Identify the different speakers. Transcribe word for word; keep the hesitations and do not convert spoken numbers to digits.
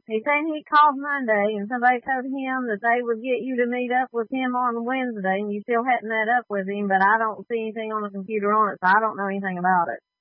Speaker 1: He said he called Monday and somebody told him that they would get you to meet up with him on Wednesday and you still hadn't met up with him, but I don't see anything on the computer on it, so I don't know anything about it.